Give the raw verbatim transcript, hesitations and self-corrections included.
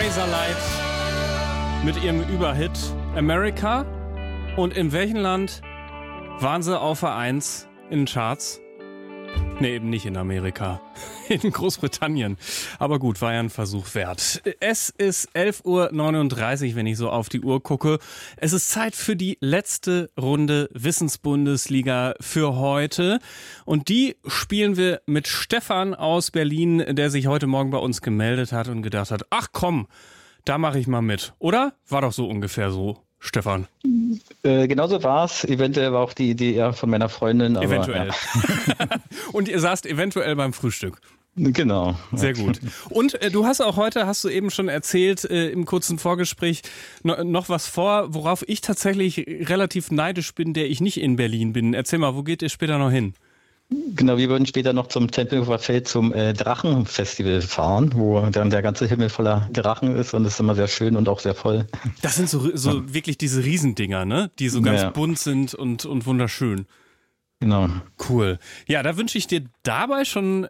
Razorlight mit ihrem Überhit America. Und in welchem Land waren sie auf der eins in den Charts? Nee, eben nicht in Amerika. In Großbritannien. Aber gut, war ja ein Versuch wert. Es ist elf Uhr neununddreißig, wenn ich so auf die Uhr gucke. Es ist Zeit für die letzte Runde Wissensbundesliga für heute. Und die spielen wir mit Stefan aus Berlin, der sich heute Morgen bei uns gemeldet hat und gedacht hat, ach komm, da mache ich mal mit. Oder? War doch so ungefähr so, Stefan. Äh, genauso war es. Eventuell war auch die Idee eher von meiner Freundin. Aber, eventuell. Ja. Und ihr saßt eventuell beim Frühstück. Genau. Sehr gut. Und äh, du hast auch heute, hast du eben schon erzählt, äh, im kurzen Vorgespräch, no, noch was vor, worauf ich tatsächlich relativ neidisch bin, der ich nicht in Berlin bin. Erzähl mal, wo geht ihr später noch hin? Genau, wir würden später noch zum Tempelhofer Feld zum äh, Drachenfestival fahren, wo dann der ganze Himmel voller Drachen ist und es ist immer sehr schön und auch sehr voll. Das sind so, so ja. wirklich diese Riesendinger, ne? Die so ganz ja. bunt sind und, und wunderschön. Genau. Cool. Ja, da wünsche ich dir dabei schon